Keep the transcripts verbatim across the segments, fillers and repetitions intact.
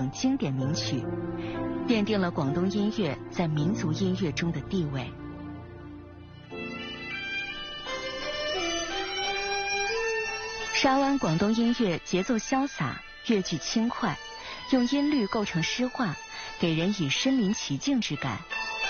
等经典名曲，奠定了广东音乐在民族音乐中的地位。沙湾广东音乐节奏潇洒，乐句轻快，用音律构成诗画，给人以身临其境之感。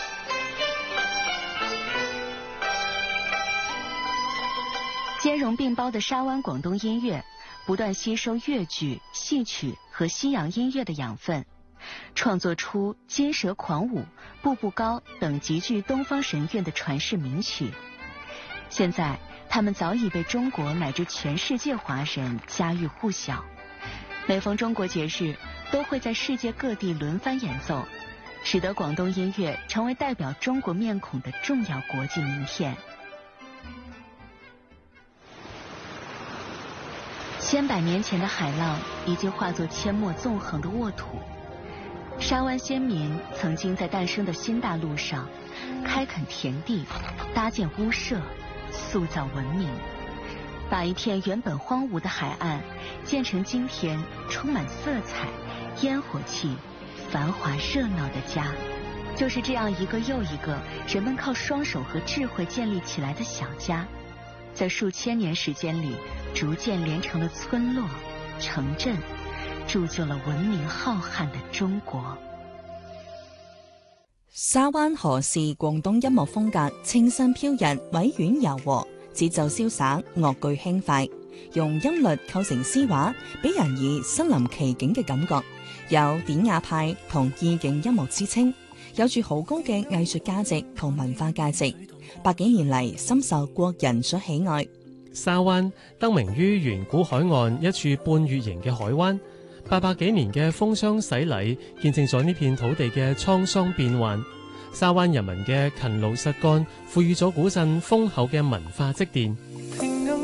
兼容并包的沙湾广东音乐，不断吸收粤剧、戏曲和西洋音乐的养分，创作出《金蛇狂舞》《步步高》等极具东方神韵的传世名曲。现在，他们早已被中国乃至全世界华人家喻户晓。每逢中国节日，都会在世界各地轮番演奏，使得广东音乐成为代表中国面孔的重要国际名片。千百年前的海浪已经化作阡陌纵横的沃土，沙湾先民曾经在诞生的新大陆上开垦田地，搭建屋舍，塑造文明，把一片原本荒芜的海岸建成今天充满色彩、烟火气、繁华热闹的家。就是这样一个又一个人们靠双手和智慧建立起来的小家，在数千年时间里逐渐连成了村落、城镇，铸就了文明浩瀚的中國。 沙灣河是廣東音樂風格清新飄逸、委婉柔和，節奏瀟灑，樂句輕快，用音律構成詩畫，俾人以身臨其境嘅感覺，有典雅派同意境音樂之稱，有住好高嘅藝術價值同文化價值，百幾年嚟深受國人所喜愛。 沙灣得名於遠古海岸一處半月形嘅海灣，八百幾年嘅風霜洗禮，見證咗呢片土地嘅滄桑變幻。沙灣人民嘅勤勞實幹，賦予咗古鎮豐厚嘅文化積澱。